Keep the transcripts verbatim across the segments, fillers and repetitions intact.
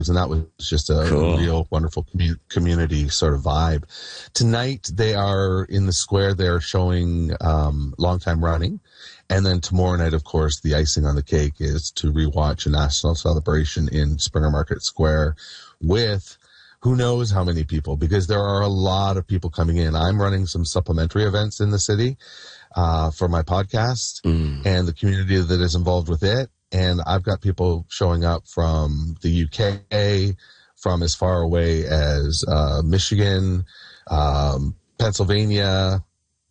and that was just a Cool. real wonderful commu- community sort of vibe. Tonight, they are in the square. They're showing um, Long Time Running. And then tomorrow night, of course, the icing on the cake is to rewatch a national celebration in Springer Market Square with who knows how many people, because there are a lot of people coming in. I'm running some supplementary events in the city uh, for my podcast mm. and the community that is involved with it. And I've got people showing up from the U K, from as far away as uh, Michigan, um, Pennsylvania,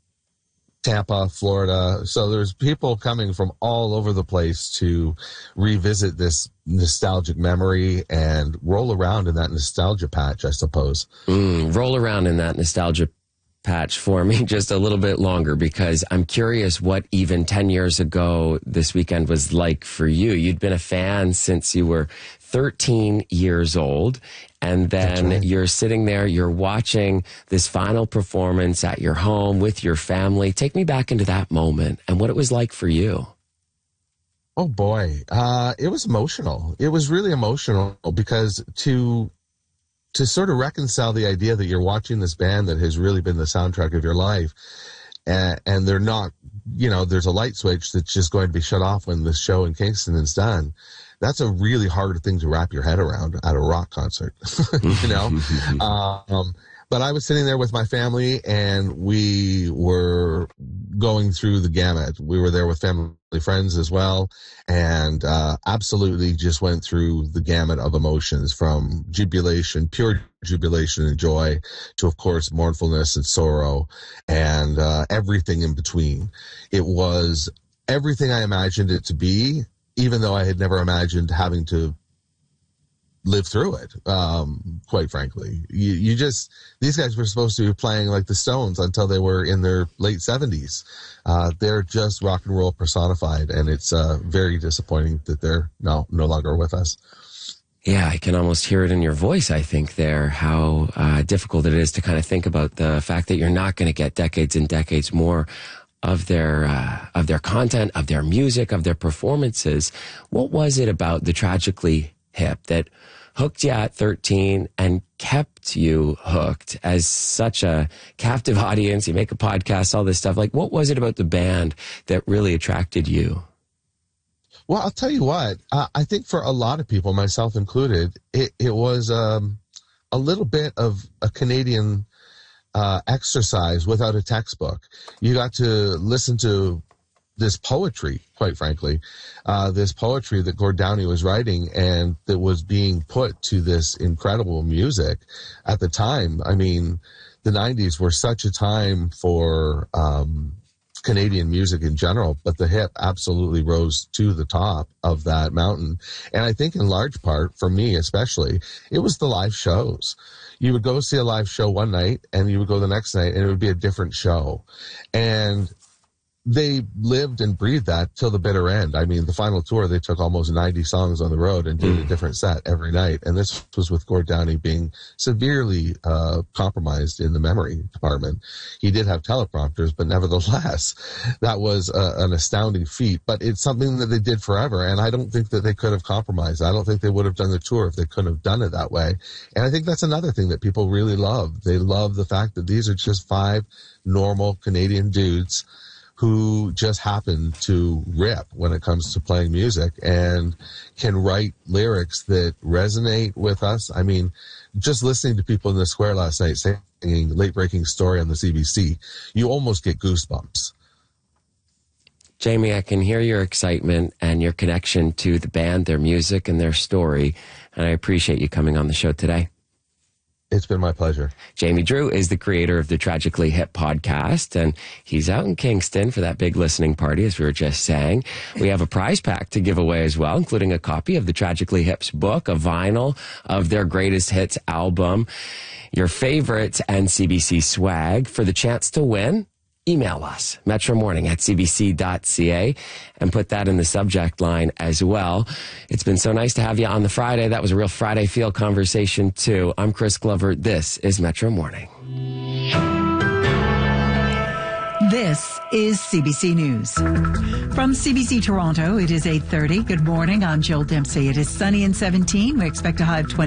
Tampa, Florida. So there's people coming from all over the place to revisit this nostalgic memory and roll around in that nostalgia patch, I suppose. Mm, roll around in that nostalgia patch for me just a little bit longer, because I'm curious what even ten years ago this weekend was like for you. You'd been a fan since you were thirteen years old, and then right. you're sitting there, you're watching this final performance at your home with your family. Take me back into that moment and what it was like for you. Oh boy, uh, it was emotional. It was really emotional because to to sort of reconcile the idea that you're watching this band that has really been the soundtrack of your life, and, and they're not, you know, there's a light switch that's just going to be shut off when the show in Kingston is done. That's a really hard thing to wrap your head around at a rock concert, you know? um, but I was sitting there with my family, and we were going through the gamut. We were there with family friends as well, and uh, absolutely just went through the gamut of emotions, from jubilation, pure jubilation and joy, to, of course, mournfulness and sorrow, and uh, everything in between. It was everything I imagined it to be, even though I had never imagined having to live through it, um, quite frankly. You, you just, these guys were supposed to be playing like the Stones until they were in their late seventies. Uh, they're just rock and roll personified, and it's uh, very disappointing that they're no, no longer with us. Yeah, I can almost hear it in your voice, I think, there, how uh, difficult it is to kind of think about the fact that you're not going to get decades and decades more of their uh, of their content, of their music, of their performances. What was it about the Tragically Hip that hooked you at thirteen and kept you hooked as such a captive audience? You make a podcast, all this stuff. Like, what was it about the band that really attracted you? Well, I'll tell you what, uh, I think for a lot of people, myself included, it, it was um, a little bit of a Canadian uh, exercise without a textbook. You got to listen to this poetry, quite frankly, uh, this poetry that Gord Downie was writing and that was being put to this incredible music at the time. I mean, the nineties were such a time for um, Canadian music in general, but the hip absolutely rose to the top of that mountain. And I think in large part, for me especially, it was the live shows. You would go see a live show one night and you would go the next night and it would be a different show. And they lived and breathed that till the bitter end. I mean, the final tour, they took almost ninety songs on the road and did mm. a different set every night. And this was with Gord Downie being severely uh, compromised in the memory department. He did have teleprompters, but nevertheless, that was uh, an astounding feat. But it's something that they did forever, and I don't think that they could have compromised. I don't think they would have done the tour if they couldn't have done it that way. And I think that's another thing that people really love. They love the fact that these are just five normal Canadian dudes who just happen to rip when it comes to playing music and can write lyrics that resonate with us. I mean, just listening to people in the square last night singing Late Breaking Story on the C B C, you almost get goosebumps. Jamie, I can hear your excitement and your connection to the band, their music, and their story, and I appreciate you coming on the show today. It's been my pleasure. Jamie Drew is the creator of the Tragically Hip podcast, and he's out in Kingston for that big listening party, as we were just saying. We have a prize pack to give away as well, including a copy of the Tragically Hip's book, a vinyl of their greatest hits album, your favorites, and C B C swag. For the chance to win, email us, metro morning at c b c dot c a, and put that in the subject line as well. It's been so nice to have you on the Friday. That was a real Friday feel conversation, too. I'm Chris Glover. This is Metro Morning. This is C B C News. From C B C Toronto, it is eight thirty. Good morning. I'm Jill Dempsey. It is sunny and seventeen. We expect a high of twenty.